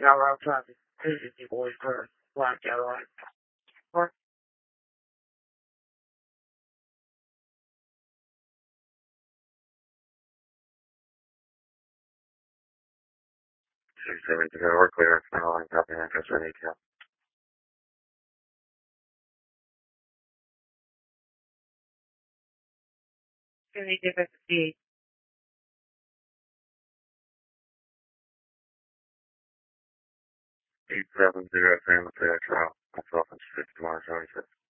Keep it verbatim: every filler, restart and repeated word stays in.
Colorado traffic, two fifty boys clear, black Cadillac. Park. six seven zero, we're clear. Following copy address ready to. Any difference eight seven zero, San Mateo Trail. That's off in six tomorrow, seventy-six.